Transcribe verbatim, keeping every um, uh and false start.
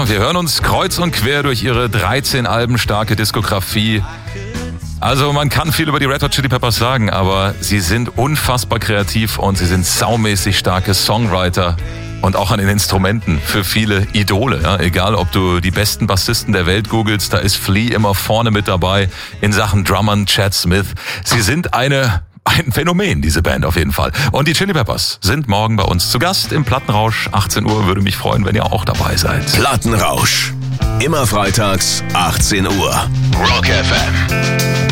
Ja, wir hören uns kreuz und quer durch ihre dreizehn Alben starke Diskografie. Also man kann viel über die Red Hot Chili Peppers sagen, aber sie sind unfassbar kreativ und sie sind saumäßig starke Songwriter und auch an den Instrumenten für viele Idole. Ja, egal, ob du die besten Bassisten der Welt googelst, da ist Flea immer vorne mit dabei in Sachen Drummern, Chad Smith. Sie sind eine ein Phänomen, diese Band auf jeden Fall. Und die Chili Peppers sind morgen bei uns zu Gast im Plattenrausch. achtzehn Uhr, würde mich freuen, wenn ihr auch dabei seid. Plattenrausch. Immer freitags, achtzehn Uhr. Rock F M.